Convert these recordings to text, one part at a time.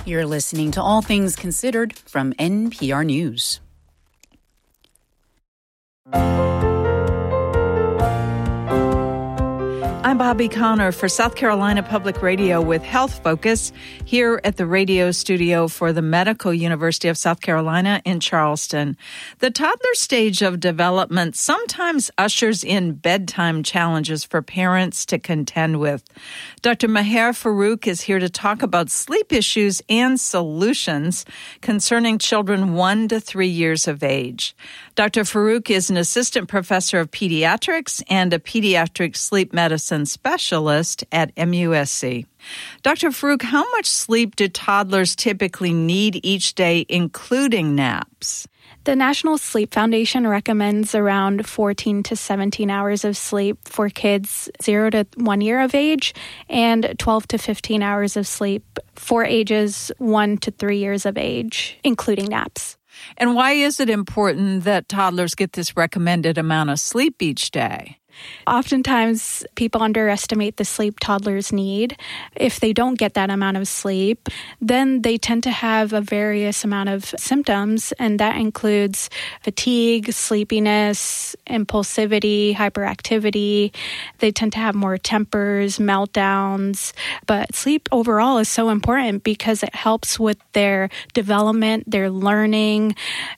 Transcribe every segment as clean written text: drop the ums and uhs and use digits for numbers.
You're listening to All Things Considered from NPR News. I'm Bobby Connor for South Carolina Public Radio with Health Focus here at the radio studio for the Medical University of South Carolina in Charleston. The toddler stage of development sometimes ushers in bedtime challenges for parents to contend with. Dr. Maher Farouk is here to talk about sleep issues and solutions concerning children 1 to 3 years of age. Dr. Farouk is an assistant professor of pediatrics and a pediatric sleep medicine specialist at MUSC. Dr. Farouk, how much sleep do toddlers typically need each day, including naps? The National Sleep Foundation recommends around 14 to 17 hours of sleep for kids 0 to 1 year of age and 12 to 15 hours of sleep for ages 1 to 3 years of age, including naps. And why is it important that toddlers get this recommended amount of sleep each day? Oftentimes, people underestimate the sleep toddlers need. If they don't get that amount of sleep, then they tend to have a various amount of symptoms, and that includes fatigue, sleepiness, impulsivity, hyperactivity. They tend to have more tempers, meltdowns. But sleep overall is so important because it helps with their development, their learning,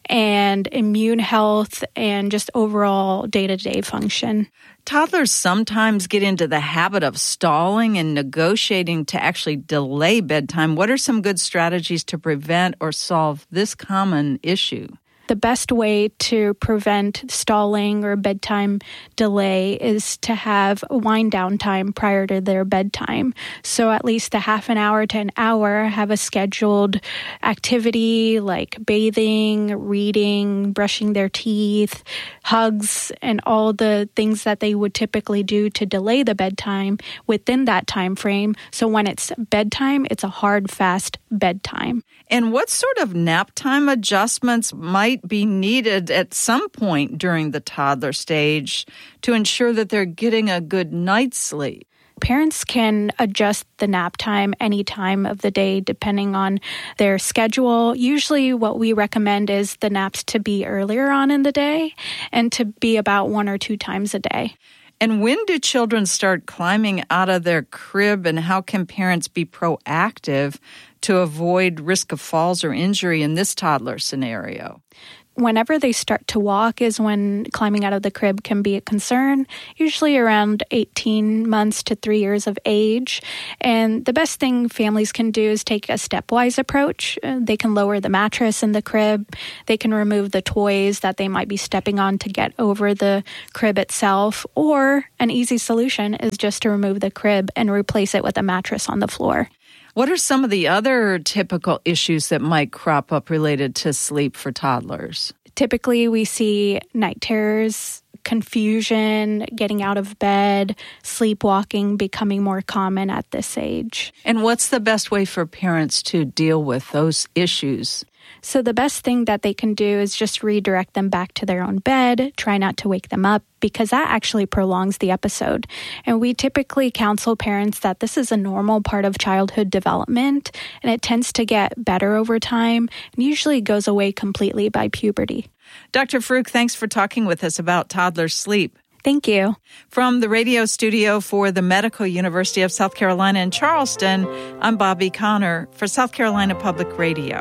and immune health, and just overall day-to-day function. Toddlers sometimes get into the habit of stalling and negotiating to actually delay bedtime. What are some good strategies to prevent or solve this common issue? The best way to prevent stalling or bedtime delay is to have a wind down time prior to their bedtime. So at least a half an hour to an hour, have a scheduled activity like bathing, reading, brushing their teeth, hugs, and all the things that they would typically do to delay the bedtime within that time frame. So when it's bedtime, it's a hard, fast bedtime. And what sort of nap time adjustments might be needed at some point during the toddler stage to ensure that they're getting a good night's sleep? Parents can adjust the nap time any time of the day depending on their schedule. Usually what we recommend is the naps to be earlier on in the day and to be about 1 or 2 times a day. And when do children start climbing out of their crib, and how can parents be proactive to avoid risk of falls or injury in this toddler scenario? Whenever they start to walk is when climbing out of the crib can be a concern, usually around 18 months to 3 years of age. And the best thing families can do is take a stepwise approach. They can lower the mattress in the crib. They can remove the toys that they might be stepping on to get over the crib itself. Or an easy solution is just to remove the crib and replace it with a mattress on the floor. What are some of the other typical issues that might crop up related to sleep for toddlers? Typically, we see night terrors, confusion, getting out of bed, sleepwalking becoming more common at this age. And what's the best way for parents to deal with those issues? So the best thing that they can do is just redirect them back to their own bed, try not to wake them up, because that actually prolongs the episode. And we typically counsel parents that this is a normal part of childhood development, and it tends to get better over time, and usually goes away completely by puberty. Dr. Farouk, thanks for talking with us about toddler sleep. Thank you. From the radio studio for the Medical University of South Carolina in Charleston, I'm Bobby Connor for South Carolina Public Radio.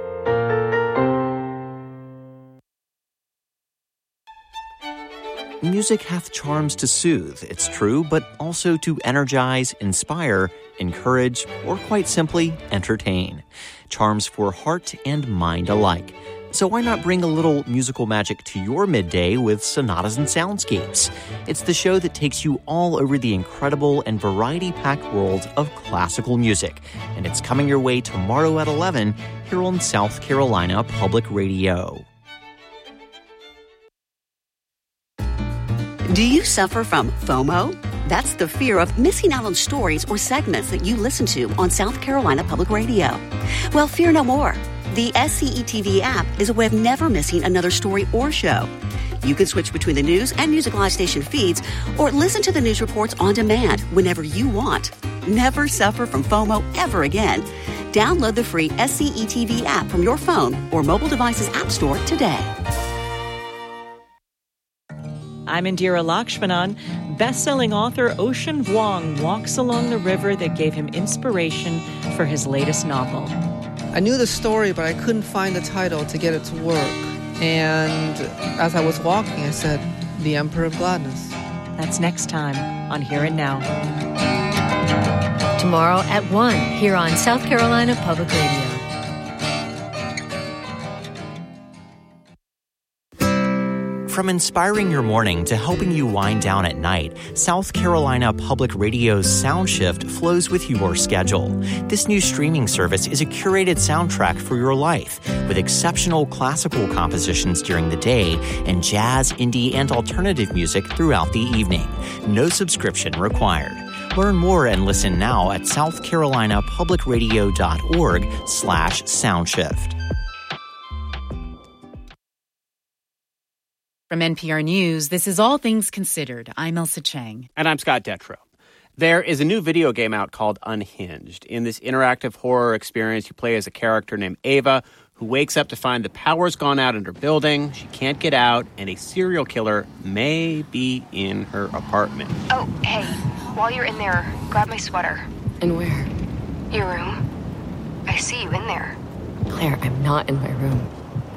Music hath charms to soothe, it's true, but also to energize, inspire, encourage, or quite simply, entertain. Charms for heart and mind alike. So why not bring a little musical magic to your midday with Sonatas and Soundscapes? It's the show that takes you all over the incredible and variety-packed world of classical music. And it's coming your way tomorrow at 11 here on South Carolina Public Radio. Do you suffer from FOMO? That's the fear of missing out on stories or segments that you listen to on South Carolina Public Radio. Well, fear no more. The SCETV app is a way of never missing another story or show. You can switch between the news and Music Live station feeds or listen to the news reports on demand whenever you want. Never suffer from FOMO ever again. Download the free SCETV app from your phone or mobile device's app store today. I'm Indira Lakshmanan. Best-selling author Ocean Vuong walks along the river that gave him inspiration for his latest novel. I knew the story, but I couldn't find the title to get it to work. And as I was walking, I said, The Emperor of Gladness. That's next time on Here and Now. Tomorrow at 1 here on South Carolina Public Radio. From inspiring your morning to helping you wind down at night, South Carolina Public Radio's SoundShift flows with your schedule. This new streaming service is a curated soundtrack for your life, with exceptional classical compositions during the day and jazz, indie, and alternative music throughout the evening. No subscription required. Learn more and listen now at southcarolinapublicradio.org/soundshift. From NPR News, this is All Things Considered. I'm Elsa Chang. And I'm Scott Detrow. There is a new video game out called Unhinged. In this interactive horror experience, you play as a character named Ava, who wakes up to find the power's gone out in her building, she can't get out, and a serial killer may be in her apartment. Oh, hey, while you're in there, grab my sweater. And where? Your room. I see you in there. Claire, I'm not in my room.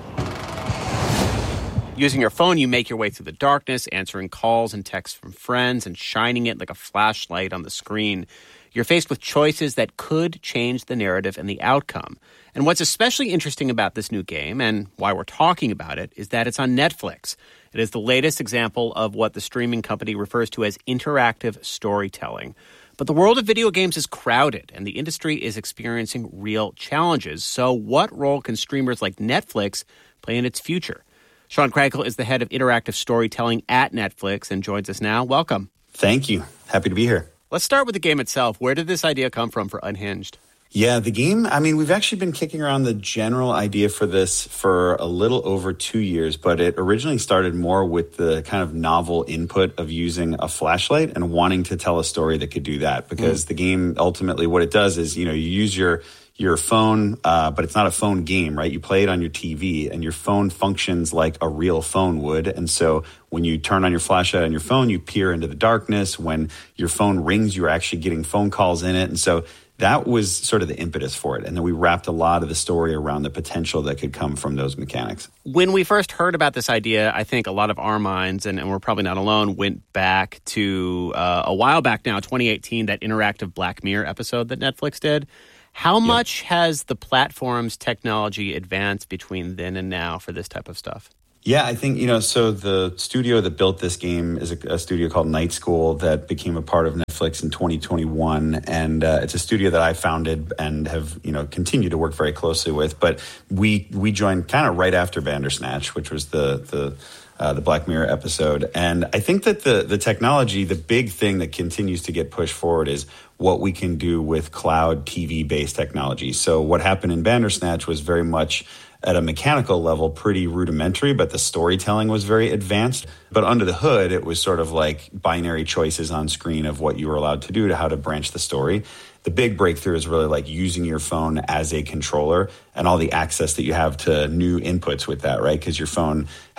Using your phone, you make your way through the darkness, answering calls and texts from friends and shining it like a flashlight on the screen. You're faced with choices that could change the narrative and the outcome. And what's especially interesting about this new game, and why we're talking about it, is that it's on Netflix. It is the latest example of what the streaming company refers to as interactive storytelling. But the world of video games is crowded, and the industry is experiencing real challenges. So what role can streamers like Netflix play in its future? Sean Krankel is the head of interactive storytelling at Netflix and joins us now. Welcome. Thank you. Happy to be here. Let's start with the game itself. Where did this idea come from for Unhinged? Yeah, the game, we've actually been kicking around the general idea for this for a little over 2 years, but it originally started more with the kind of novel input of using a flashlight and wanting to tell a story that could do that. Because the game, ultimately, what it does is, you use your phone, but it's not a phone game, right? You play it on your TV, and your phone functions like a real phone would. And so when you turn on your flashlight on your phone, you peer into the darkness. When your phone rings, you're actually getting phone calls in it. And so that was sort of the impetus for it. And then we wrapped a lot of the story around the potential that could come from those mechanics. When we first heard about this idea, I think a lot of our minds, and we're probably not alone, went back to a while back now, 2018, that interactive Black Mirror episode that Netflix did. How much has the platform's technology advanced between then and now for this type of stuff? Yeah, I think, so the studio that built this game is a studio called Night School that became a part of Netflix in 2021. And it's a studio that I founded and have, continued to work very closely with. But we joined kind of right after Bandersnatch, which was the Black Mirror episode. And I think that the technology, the big thing that continues to get pushed forward is what we can do with cloud TV-based technology. So what happened in Bandersnatch was very much at a mechanical level pretty rudimentary, but the storytelling was very advanced. But under the hood, it was sort of like binary choices on screen of what you were allowed to do to how to branch the story. The big breakthrough is really like using your phone as a controller and all the access that you have to new inputs with that, right? Because your phone